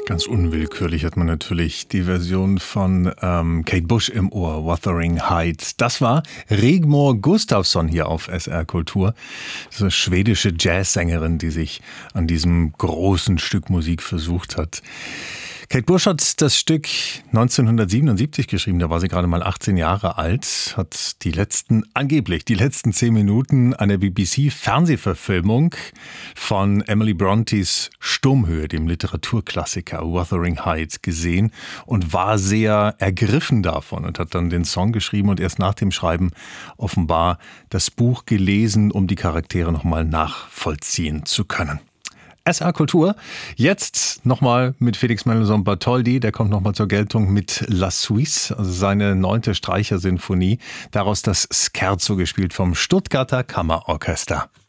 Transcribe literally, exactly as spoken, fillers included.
Ganz unwillkürlich hat man natürlich die Version von ähm, Kate Bush im Ohr, Wuthering Heights. Das war Rigmor Gustafsson hier auf S R Kultur. Das ist eine schwedische Jazzsängerin, die sich an diesem großen Stück Musik versucht hat. Kate Bush hat das Stück neunzehnhundertsiebenundsiebzig geschrieben, da war sie gerade mal achtzehn Jahre alt, hat die letzten, angeblich die letzten zehn Minuten einer B B C-Fernsehverfilmung von Emily Brontes Sturmhöhe, dem Literaturklassiker Wuthering Heights, gesehen und war sehr ergriffen davon und hat dann den Song geschrieben und erst nach dem Schreiben offenbar das Buch gelesen, um die Charaktere nochmal nachvollziehen zu können. S R Kultur, jetzt nochmal mit Felix Mendelssohn Bartholdy, der kommt nochmal zur Geltung mit La Suisse, also seine neunte Streichersinfonie, daraus das Scherzo gespielt vom Stuttgarter Kammerorchester.